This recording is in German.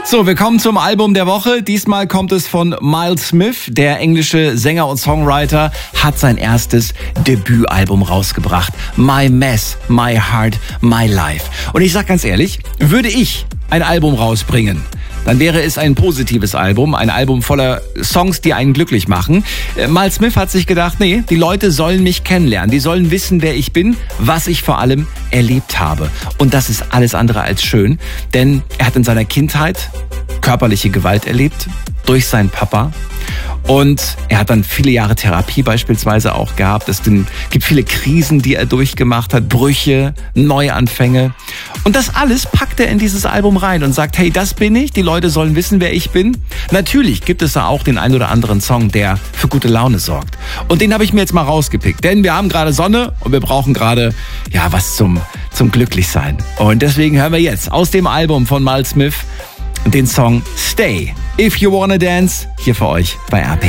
So, wir kommen zum Album der Woche. Diesmal kommt es von Miles Smith. Der englische Sänger und Songwriter hat sein erstes Debütalbum rausgebracht. My Mess, My Heart, My Life. Und ich sag ganz ehrlich, würde ich ein Album rausbringen, dann wäre es ein positives Album, ein Album voller Songs, die einen glücklich machen. Miles Smith hat sich gedacht, nee, die Leute sollen mich kennenlernen, die sollen wissen, wer ich bin, was ich vor allem erlebt habe. Und das ist alles andere als schön, denn er hat in seiner Kindheit körperliche Gewalt erlebt durch seinen Papa. Und er hat dann viele Jahre Therapie beispielsweise auch gehabt. Es gibt viele Krisen, die er durchgemacht hat, Brüche, Neuanfänge. Und das alles packt er in dieses Album rein und sagt, hey, das bin ich, die Leute sollen wissen, wer ich bin. Natürlich gibt es da auch den ein oder anderen Song, der für gute Laune sorgt. Und den habe ich mir jetzt mal rausgepickt, denn wir haben gerade Sonne und wir brauchen gerade was zum Glücklichsein. Und deswegen hören wir jetzt aus dem Album von Miles Smith den Song Stay, If You Wanna Dance, hier für euch bei RP.